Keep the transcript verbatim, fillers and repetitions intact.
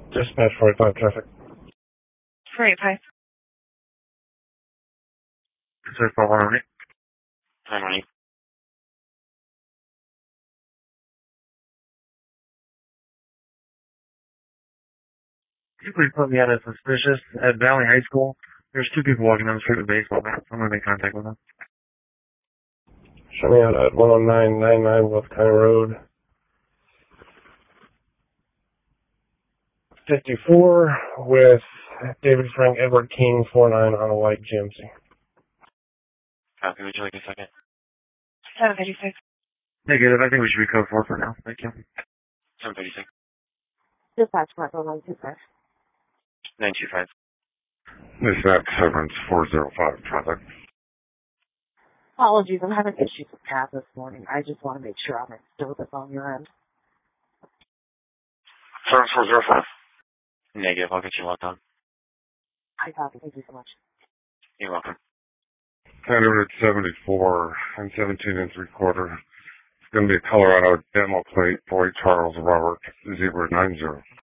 Dispatch forty-five traffic. forty-five. Sir, four one eight. Hi, money. You please put me out as suspicious at Valley High School. There's two people walking down the street with baseball bats. I'm going to make contact with them. Show me out at one oh nine ninety-nine West County Road. fifty-four with David Frank Edward King, four nine on a white G M C. Copy. Would you like a second? seven thirty-six. Negative. I think we should be code four for now. Thank you. seven thirty-six. Dispatch Marco nine two five. nine two five. Dispatch Severance four oh five traffic. Apologies, I'm having issues with Pat this morning. I just want to make sure I'm still with us on your end. Severance four oh five. Negative. I'll get you locked on. I copy. Thank you so much. You're welcome. Standard at seventy-four and seventeen and three quarter. It's going to be a Colorado demo plate, Boy Charles Robert, zebra nine zero.